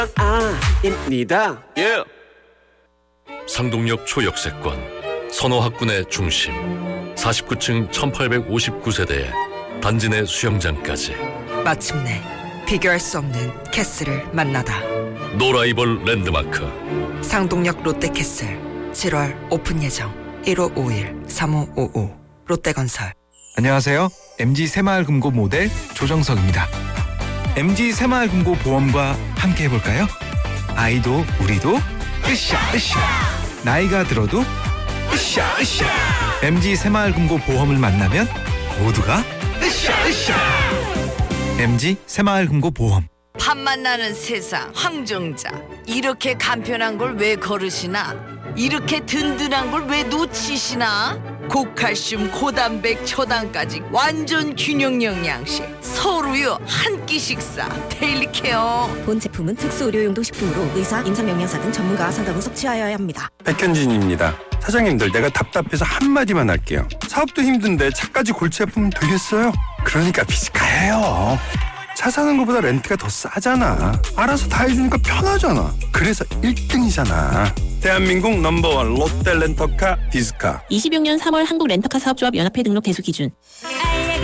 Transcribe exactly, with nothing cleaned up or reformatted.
입니다. 예. 상동역 초역세권 선호학군의 중심 사십구 층 천팔백오십구 세대에 단지 내 수영장까지 마침내 비교할 수 없는 캐슬을 만나다. 노라이벌 랜드마크 상동역 롯데캐슬 칠월 오픈 예정. 일오오일 삼오오오 롯데건설. 안녕하세요. 엠지 새마을금고 모델 조정석입니다. 엠지 새마을금고 보험과 함께 해볼까요? 아이도 우리도 으쌰 으쌰. 나이가 들어도 으쌰 으쌰. 엠지 새마을금고 보험을 만나면 모두가 으쌰 으쌰. 엠지 새마을금고 보험. 밥 만나는 세상 황정자. 이렇게 간편한 걸 왜 거르시나? 이렇게 든든한 걸 왜 놓치시나? 고칼슘 고단백 초당까지 완전 균형 영양식 서로요 한 끼 식사 데일리 케어. 본 제품은 특수 의료용도 식품으로 의사, 임상영양사 등 전문가와 상담 후 섭취하여야 합니다. 백현진입니다. 사장님들, 내가 답답해서 한마디만 할게요. 사업도 힘든데 차까지 골치 아프면 되겠어요? 그러니까 비스카예요. 차 사는 것보다 렌트가 더 싸잖아. 알아서 다 해주니까 편하잖아. 그래서 일 등이잖아. 대한민국 넘버원 롯데 렌터카 비스카. 이십육 년 삼월 한국 렌터카 사업조합 연합회 등록 대수 기준.